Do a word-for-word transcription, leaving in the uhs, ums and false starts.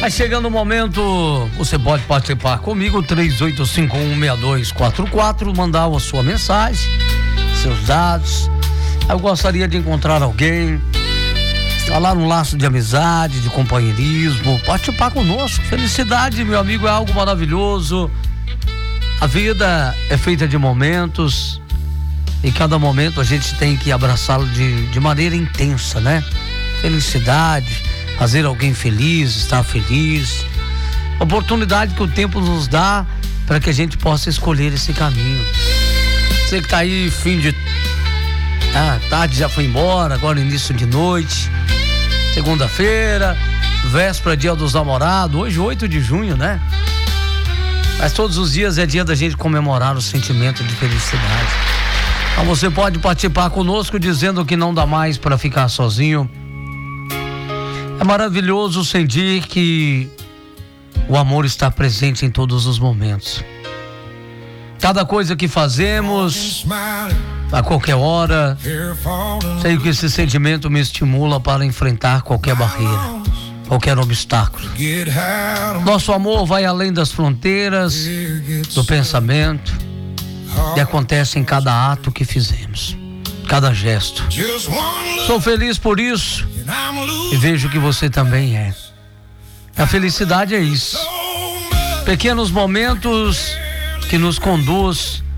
Tá chegando o momento, você pode participar comigo, três oito cinco um, seis dois quatro quatro, mandar a sua mensagem, seus dados. Eu gostaria de encontrar alguém, falar um laço de amizade, de companheirismo, participar conosco. Felicidade, meu amigo, é algo maravilhoso. A vida é feita de momentos e cada momento a gente tem que abraçá-lo de, de maneira intensa, né? Felicidade, fazer alguém feliz, estar feliz, oportunidade que o tempo nos dá para que a gente possa escolher esse caminho. Você que tá aí, fim de ah, tarde já foi embora, agora início de noite, segunda-feira, véspera, dia dos namorados, hoje oito de junho, né? Mas todos os dias é dia da gente comemorar o sentimento de felicidade. Então você pode participar conosco dizendo que não dá mais para ficar sozinho. É maravilhoso sentir que o amor está presente em todos os momentos. Cada coisa que fazemos, a qualquer hora, sei que esse sentimento me estimula para enfrentar qualquer barreira, qualquer obstáculo. Nosso amor vai além das fronteiras do pensamento e acontece em cada ato que fizemos, cada gesto. Sou feliz por isso e vejo que você também é. A felicidade é isso. Pequenos momentos que nos conduz